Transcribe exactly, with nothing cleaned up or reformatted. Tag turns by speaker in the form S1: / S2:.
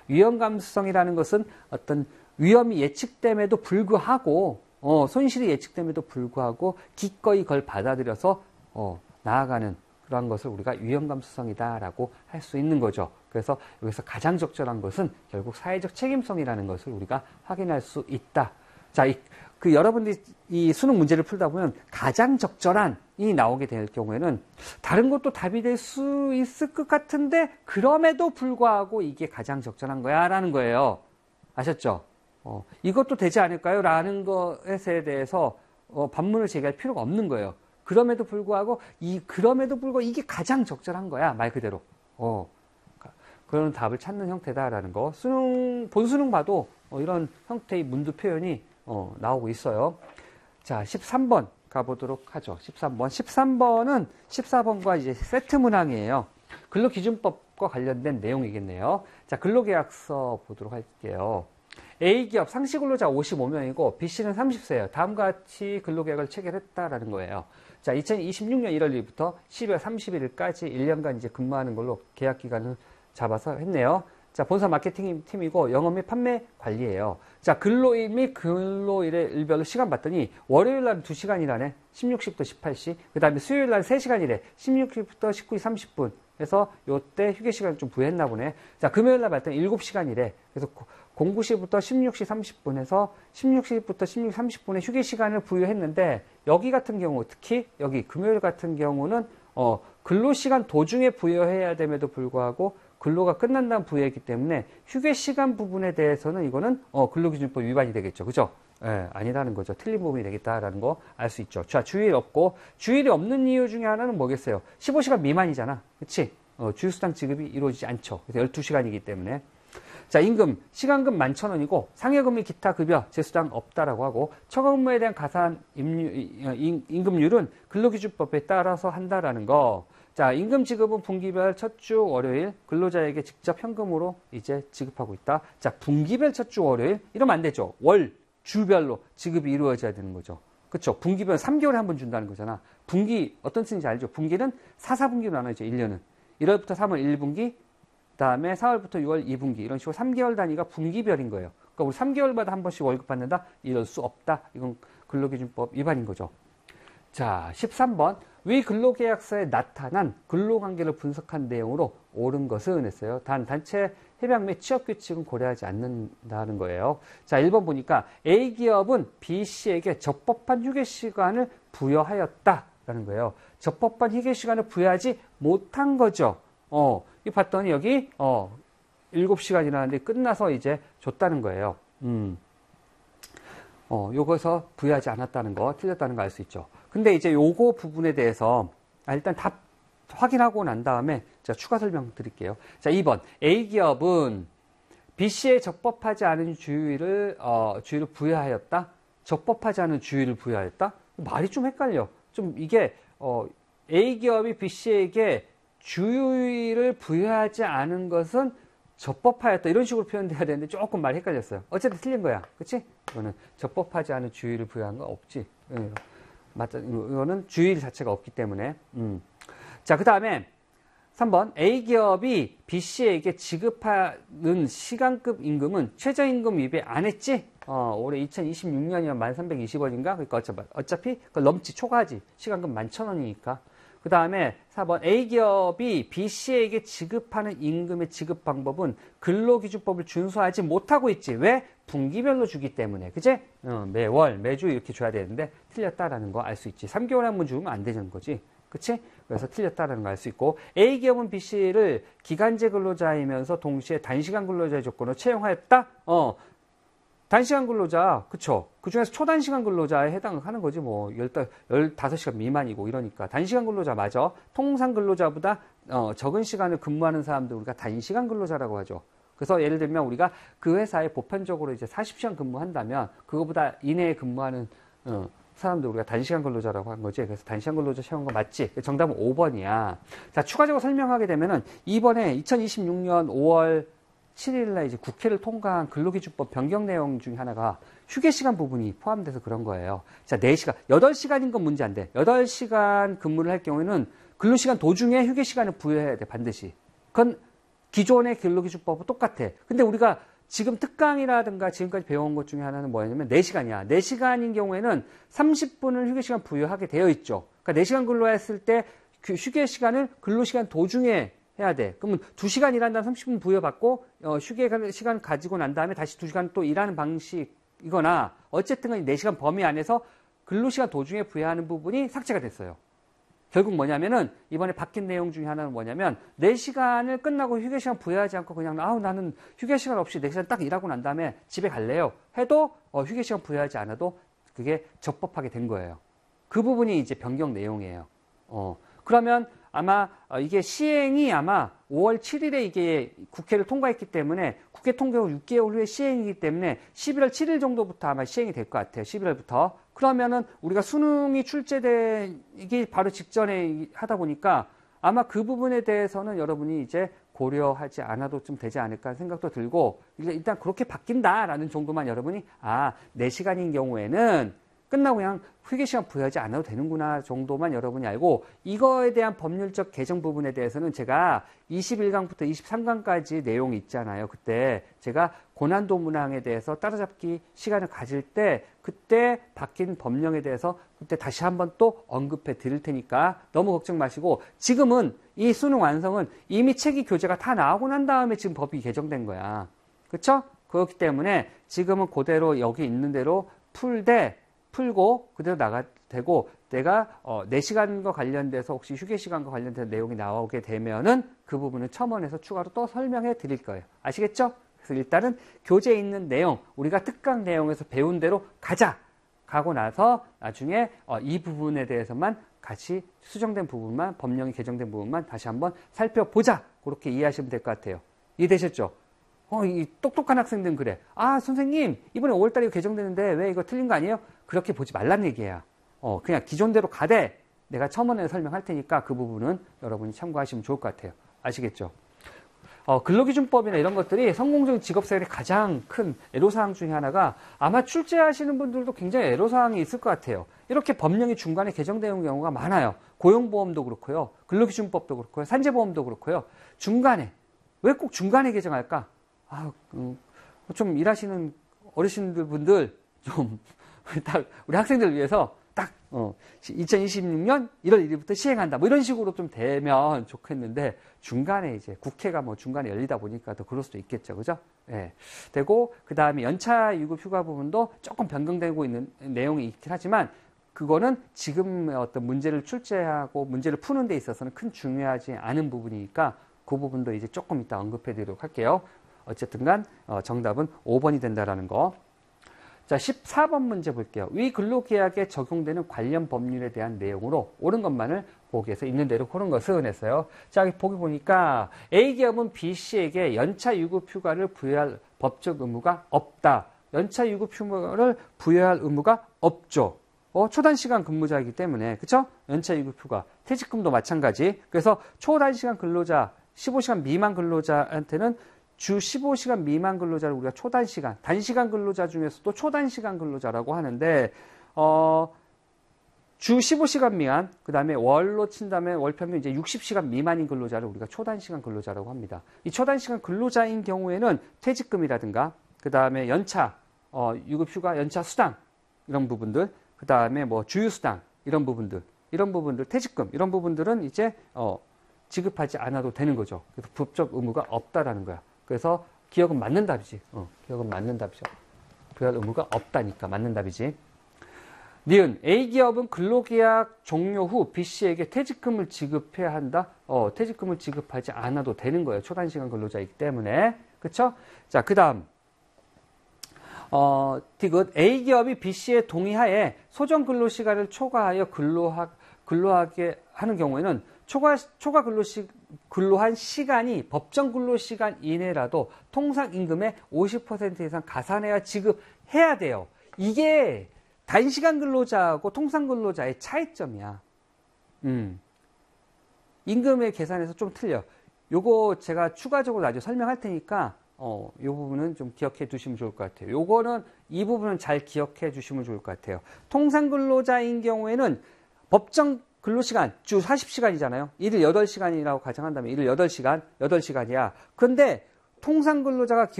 S1: 위험 감수성이라는 것은 어떤 위험이 예측됨에도 불구하고 어, 손실이 예측됨에도 불구하고 기꺼이 그걸 받아들여서 어, 나아가는 그러한 것을 우리가 위험 감수성이다라고 할 수 있는 거죠. 그래서 여기서 가장 적절한 것은 결국 사회적 책임성이라는 것을 우리가 확인할 수 있다. 자, 이, 그 여러분들이 이 수능 문제를 풀다 보면 가장 적절한이 나오게 될 경우에는 다른 것도 답이 될 수 있을 것 같은데 그럼에도 불구하고 이게 가장 적절한 거야 라는 거예요. 아셨죠? 어, 이것도 되지 않을까요? 라는 것에 대해서 어, 반문을 제기할 필요가 없는 거예요. 그럼에도 불구하고 이 그럼에도 불구하고 이게 가장 적절한 거야 말 그대로. 어, 그런 답을 찾는 형태다라는 거. 수능 본 수능 봐도 어, 이런 형태의 문두 표현이 어, 나오고 있어요. 자, 십삼 번 가보도록 하죠. 십삼 번. 십삼 번은 십사 번과 이제 세트 문항이에요. 근로기준법과 관련된 내용이겠네요. 자, 근로계약서 보도록 할게요. A기업 상시근로자 오십오 명이고 B씨는 삼십 세예요. 다음과 같이 근로계약을 체결했다라는 거예요. 자, 이천이십육 년 일월 일일부터 십이월 삼십일일까지 일 년간 이제 근무하는 걸로 계약 기간을 잡아서 했네요. 자, 본사 마케팅 팀이고 영업 및 판매 관리예요. 자, 근로일 및 근로일의 일별로 시간 봤더니 월요일 날 두 시간이라네. 십육 시부터 십팔 시. 그 다음에 수요일 날 세 시간이래. 십육 시부터 십구 시 삼십 분. 그래서 요때 휴게 시간 좀 부여했나 보네. 자, 금요일 날 봤더니 일곱 시간이래. 그래서 공구 시부터 십육 시 삼십 분에서 십육 시부터 십육 시 삼십 분에 휴게 시간을 부여했는데 여기 같은 경우 특히 여기 금요일 같은 경우는 어, 근로시간 도중에 부여해야 됨에도 불구하고 근로가 끝난 다음 부여했기 때문에 휴게 시간 부분에 대해서는 이거는 어, 근로기준법 위반이 되겠죠. 그죠? 예, 아니라는 거죠. 틀린 부분이 되겠다라는 거 알 수 있죠. 자, 주일 없고 주일이 없는 이유 중에 하나는 뭐겠어요? 십오 시간 미만이잖아. 그치? 어, 주휴수당 지급이 이루어지지 않죠. 그래서 열두 시간이기 때문에. 자, 임금, 시간금 만 천 원이고 상여금 및 기타 급여, 재수당 없다라고 하고 처가근무에 대한 가산 임류, 임금률은 근로기준법에 따라서 한다라는 거. 자, 임금 지급은 분기별 첫 주 월요일 근로자에게 직접 현금으로 이제 지급하고 있다. 자, 분기별 첫 주 월요일 이러면 안 되죠. 월, 주별로 지급이 이루어져야 되는 거죠. 그렇죠? 분기별 삼 개월에 한 번 준다는 거잖아. 분기 어떤 뜻인지 알죠? 분기는 사, 사분기로 나눠져 일 년은. 일월부터 삼월 일 분기, 그다음에 사월부터 유월 이 분기 이런 식으로 삼 개월 단위가 분기별인 거예요. 그러니까 우리 삼 개월마다 한 번씩 월급 받는다? 이럴 수 없다. 이건 근로기준법 위반인 거죠. 자, 십삼 번. 위 근로계약서에 나타난 근로관계를 분석한 내용으로 옳은 것은 했어요. 단, 단체 협약 및 취업규칙은 고려하지 않는다는 거예요. 자, 일 번 보니까 A기업은 B씨에게 적법한 휴게시간을 부여하였다라는 거예요. 적법한 휴게시간을 부여하지 못한 거죠. 어, 이 봤더니 여기, 어, 일곱 시간이라는데 끝나서 이제 줬다는 거예요. 음. 어, 요거서 부여하지 않았다는 거, 틀렸다는 거 알 수 있죠. 근데 이제 요거 부분에 대해서, 아, 일단 답 확인하고 난 다음에 제가 추가 설명 드릴게요. 자, 이 번. A기업은 B씨에 적법하지 않은 주의를, 어, 주의를 부여하였다? 적법하지 않은 주의를 부여하였다? 말이 좀 헷갈려. 좀 이게, 어, A기업이 B씨에게 주의를 부여하지 않은 것은 적법하였다. 이런 식으로 표현돼야 되는데 조금 말이 헷갈렸어요. 어쨌든 틀린 거야. 그치? 이거는 적법하지 않은 주의를 부여한 거 없지. 응. 맞죠? 이거는 주의 자체가 없기 때문에. 음. 자, 그 다음에 삼 번. A기업이 B씨에게 지급하는 시간급 임금은 최저임금 위배 안 했지? 어, 올해 이천이십육 년이면 만 삼백이십 원인가? 그러니까 어차피, 어차피 그걸 넘지 초과하지. 시간금 만 천 원이니까. 그 다음에 사 번. A기업이 B씨에게 지급하는 임금의 지급 방법은 근로기준법을 준수하지 못하고 있지. 왜? 분기별로 주기 때문에. 그치? 어, 매월, 매주 이렇게 줘야 되는데 틀렸다라는 거 알 수 있지. 삼 개월에 한 번 주면 안 되는 거지. 그치? 그래서 틀렸다라는 거 알 수 있고, A기업은 B씨를 기간제 근로자이면서 동시에 단시간 근로자의 조건으로 채용하였다? 어, 단시간 근로자, 그쵸? 그 중에서 초단시간 근로자에 해당하는 거지, 뭐, 열다섯 시간 미만이고, 이러니까. 단시간 근로자 맞아. 통상 근로자보다, 어, 적은 시간을 근무하는 사람들 우리가 단시간 근로자라고 하죠. 그래서 예를 들면 우리가 그 회사에 보편적으로 이제 사십 시간 근무한다면, 그거보다 이내에 근무하는, 어, 사람들 우리가 단시간 근로자라고 한 거지. 그래서 단시간 근로자 채운 거 맞지? 정답은 오 번이야. 자, 추가적으로 설명하게 되면은, 이번에 이천이십육 년 오월 칠 일날 이제 국회를 통과한 근로기준법 변경 내용 중에 하나가 휴게 시간 부분이 포함돼서 그런 거예요. 자, 네 시간, 여덟 시간인 건 문제 안 돼. 여덟 시간 근무를 할 경우에는 근로시간 도중에 휴게 시간을 부여해야 돼, 반드시. 그건 기존의 근로기준법은 똑같아. 근데 우리가 지금 특강이라든가 지금까지 배워온 것 중에 하나는 뭐냐면 네 시간이야. 네 시간인 경우에는 삼십 분을 휴게시간 부여하게 되어 있죠. 그러니까 네 시간 근로했을 때 그 휴게 시간을 근로시간 도중에 해야 돼. 그러면 두 시간 일한 다음 삼십 분 부여받고 어, 휴게 시간 가지고 난 다음에 다시 두 시간 또 일하는 방식이거나 어쨌든 간에 네 시간 범위 안에서 근로시간 도중에 부여하는 부분이 삭제가 됐어요. 결국 뭐냐면은 이번에 바뀐 내용 중에 하나는 뭐냐면 네 시간을 끝나고 휴게시간 부여하지 않고 그냥 아우 나는 휴게시간 없이 네 시간 딱 일하고 난 다음에 집에 갈래요 해도 어, 휴게시간 부여하지 않아도 그게 적법하게 된 거예요. 그 부분이 이제 변경 내용이에요. 어, 그러면 아마 이게 시행이 아마 오월 칠일에 이게 국회를 통과했기 때문에 국회 통과 후 육 개월 후에 시행이기 때문에 십일월 칠일 정도부터 아마 시행이 될 것 같아요. 십일월부터. 그러면은 우리가 수능이 출제되기 바로 직전에 하다 보니까 아마 그 부분에 대해서는 여러분이 이제 고려하지 않아도 좀 되지 않을까 생각도 들고 일단 그렇게 바뀐다라는 정도만 여러분이 아, 네 시간인 경우에는 끝나고 그냥 휴게시간 부여하지 않아도 되는구나 정도만 여러분이 알고 이거에 대한 법률적 개정 부분에 대해서는 제가 이십일 강부터 이십삼 강까지 내용이 있잖아요. 그때 제가 고난도 문항에 대해서 따라잡기 시간을 가질 때 그때 바뀐 법령에 대해서 그때 다시 한번 또 언급해 드릴 테니까 너무 걱정 마시고 지금은 이 수능 완성은 이미 책이 교재가 다 나오고 난 다음에 지금 법이 개정된 거야. 그렇죠? 그렇기 때문에 지금은 그대로 여기 있는 대로 풀되 풀고 그대로 나가 되고 내가 어, 네 시간과 관련돼서 혹시 휴게 시간과 관련된 내용이 나오게 되면은 그 부분은 첨언해서 추가로 또 설명해 드릴 거예요. 아시겠죠? 그래서 일단은 교재에 있는 내용, 우리가 특강 내용에서 배운 대로 가자. 가고 나서 나중에 어, 이 부분에 대해서만 같이 수정된 부분만, 법령이 개정된 부분만 다시 한번 살펴보자. 그렇게 이해하시면 될 것 같아요. 이해되셨죠? 어, 이 똑똑한 학생들은 그래. 아, 선생님, 이번에 오월 달에 개정되는데 왜 이거 틀린 거 아니에요? 그렇게 보지 말란 얘기야. 어, 그냥 기존대로 가되 내가 첨언에 설명할 테니까 그 부분은 여러분이 참고하시면 좋을 것 같아요. 아시겠죠? 어, 근로기준법이나 이런 것들이 성공적인 직업생활의 가장 큰 애로사항 중에 하나가 아마 출제하시는 분들도 굉장히 애로사항이 있을 것 같아요. 이렇게 법령이 중간에 개정되는 경우가 많아요. 고용보험도 그렇고요. 근로기준법도 그렇고요. 산재보험도 그렇고요. 중간에. 왜 꼭 중간에 개정할까? 아, 음, 좀 일하시는 어르신들 분들 좀 딱 우리 학생들을 위해서 딱 어, 이천이십육 년 일월 일일부터 시행한다. 뭐 이런 식으로 좀 되면 좋겠는데 중간에 이제 국회가 뭐 중간에 열리다 보니까 더 그럴 수도 있겠죠, 그죠? 예. 되고 그 다음에 연차 유급 휴가 부분도 조금 변경되고 있는 내용이 있긴 하지만 그거는 지금 어떤 문제를 출제하고 문제를 푸는 데 있어서는 큰 중요하지 않은 부분이니까 그 부분도 이제 조금 이따 언급해 드리도록 할게요. 어쨌든 간 정답은 오 번이 된다라는 거. 자, 십사 번 문제 볼게요. 위 근로계약에 적용되는 관련 법률에 대한 내용으로 옳은 것만을 보기에서 있는 대로 그런 것을 했어요. 자, 여기 보기 보니까 A기업은 B씨에게 연차 유급 휴가를 부여할 법적 의무가 없다. 연차 유급 휴가를 부여할 의무가 없죠. 어, 초단시간 근무자이기 때문에, 그쵸? 연차 유급 휴가. 퇴직금도 마찬가지. 그래서 초단시간 근로자, 십오 시간 미만 근로자한테는 주 십오 시간 미만 근로자를 우리가 초단시간, 단시간 근로자 중에서도 초단시간 근로자라고 하는데, 어, 주 십오 시간 미만, 그 다음에 월로 친다면 월평균 이제 육십 시간 미만인 근로자를 우리가 초단시간 근로자라고 합니다. 이 초단시간 근로자인 경우에는 퇴직금이라든가, 그 다음에 연차, 어, 유급휴가, 연차 수당, 이런 부분들, 그 다음에 뭐 주휴수당, 이런 부분들, 이런 부분들, 퇴직금, 이런 부분들은 이제, 어, 지급하지 않아도 되는 거죠. 그래서 법적 의무가 없다라는 거야. 그래서 기억은 맞는 답이지. 어, 기억은 맞는 답이죠. 부여할 의무가 없다니까 맞는 답이지. 니은 A기업은 근로계약 종료 후 B씨에게 퇴직금을 지급해야 한다. 어, 퇴직금을 지급하지 않아도 되는 거예요. 초단시간 근로자이기 때문에. 그쵸? 자, 그 다음. 어, 디귿 A기업이 B씨의 동의하에 소정 근로시간을 초과하여 근로하, 근로하게 하는 경우에는 초과, 초과 근로시, 근로한 시간이 법정 근로시간 이내라도 통상임금의 오십 퍼센트 이상 가산해야 지급해야 돼요. 이게 단시간 근로자하고 통상 근로자의 차이점이야. 음. 임금의 계산에서 좀 틀려. 요거 제가 추가적으로 나중에 설명할 테니까, 어, 요 부분은 좀 기억해 두시면 좋을 것 같아요. 요거는, 이 부분은 잘 기억해 주시면 좋을 것 같아요. 통상 근로자인 경우에는 법정 근로시간 주 사십 시간이잖아요. 일일 여덟 시간이라고 가정한다면 일일 여덟 시간, 여덟 시간이야. 그런데 통상 근로자가